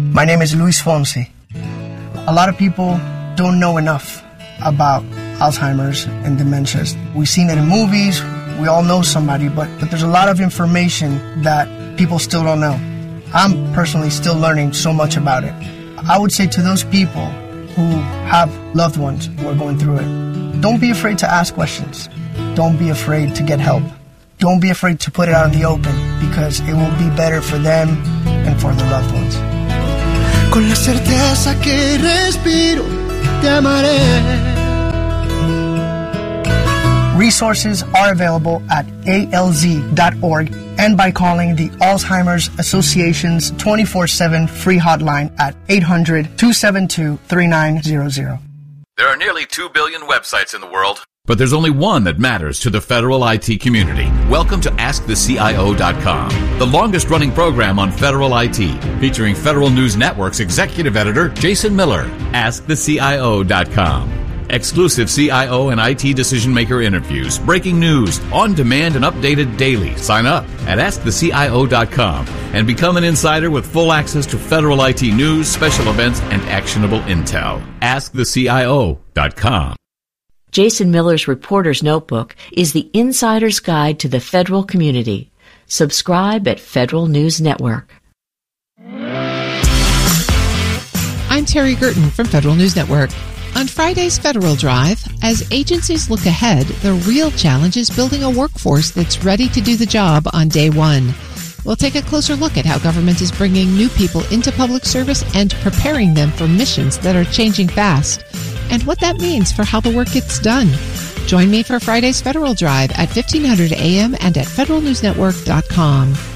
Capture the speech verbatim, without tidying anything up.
My name is Luis Fonse. A lot of people don't know enough about Alzheimer's and dementias. We've seen it in movies, we all know somebody, but, but there's a lot of information that people still don't know. I'm personally still learning so much about it. I would say to those people who have loved ones who are going through it, don't be afraid to ask questions. Don't be afraid to get help. Don't be afraid to put it out in the open, because it will be better for them and for their loved ones. Con la certeza que respiro, te amaré. Resources are available at A L Z dot org and by calling the Alzheimer's Association's twenty-four seven free hotline at eight hundred, two seven two, three nine zero zero. There are nearly two billion websites in the world, but there's only one that matters to the federal I T community. Welcome to Ask The C I O dot com, the longest-running program on federal I T, featuring Federal News Network's executive editor, Jason Miller. Ask The C I O dot com. Exclusive C I O and I T decision-maker interviews, breaking news, on-demand and updated daily. Sign up at Ask The C I O dot com and become an insider with full access to federal I T news, special events, and actionable intel. Ask The C I O dot com. Jason Miller's Reporter's Notebook is the insider's guide to the federal community. Subscribe at Federal News Network. I'm Terry Gerton from Federal News Network. On Friday's Federal Drive, as agencies look ahead, the real challenge is building a workforce that's ready to do the job on day one. We'll take a closer look at how government is bringing new people into public service and preparing them for missions that are changing fast, and what that means for how the work gets done. Join me for Friday's Federal Drive at fifteen hundred A M and at federal news network dot com.